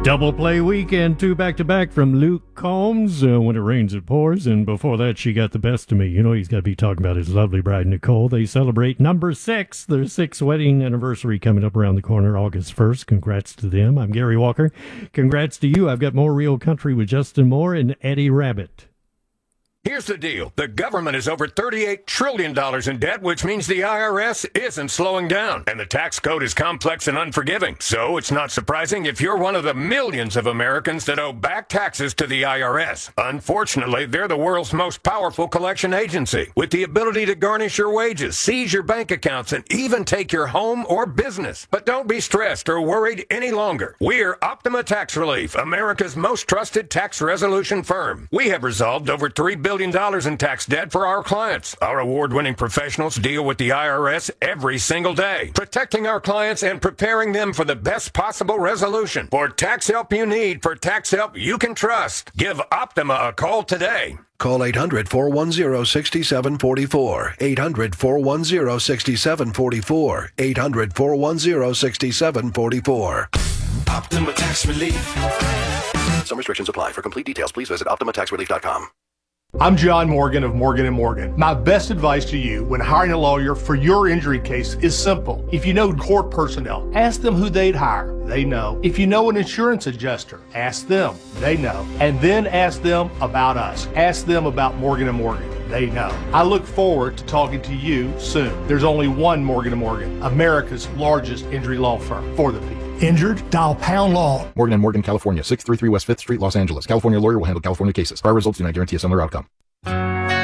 Double play weekend, two back-to-back from Luke Combs, When It Rains It Pours, and before that she got The Best of Me. You know he's got to be talking about his lovely bride Nicole. They celebrate number 6, their 6th wedding anniversary coming up around the corner August 1st. Congrats to them. I'm Gary Walker. Congrats to you. I've got more Real Country with Justin Moore and Eddie Rabbit. Here's the deal. The government is over $38 trillion in debt, which means the IRS isn't slowing down. And the tax code is complex and unforgiving. So it's not surprising if you're one of the millions of Americans that owe back taxes to the IRS. Unfortunately, they're the world's most powerful collection agency, with the ability to garnish your wages, seize your bank accounts, and even take your home or business. But don't be stressed or worried any longer. We're Optima Tax Relief, America's most trusted tax resolution firm. We have resolved over $3 billion in tax debt for our clients. Our award-winning professionals deal with the IRS every single day, protecting our clients and preparing them for the best possible resolution. For tax help you need, for tax help you can trust, give Optima a call today. Call 800-410-6744. 800-410-6744. 800-410-6744. Optima Tax Relief. Some restrictions apply. For complete details, please visit OptimaTaxRelief.com. I'm John Morgan of Morgan & Morgan. My best advice to you when hiring a lawyer for your injury case is simple. If you know court personnel, ask them who they'd hire. They know. If you know an insurance adjuster, ask them. They know. And then ask them about us. Ask them about Morgan & Morgan. They know. I look forward to talking to you soon. There's only one Morgan & Morgan, America's largest injury law firm for the people. Injured? Dial Pound Law. Morgan & Morgan, California, 633 West 5th Street, Los Angeles. California lawyer will handle California cases. Prior results do not guarantee a similar outcome.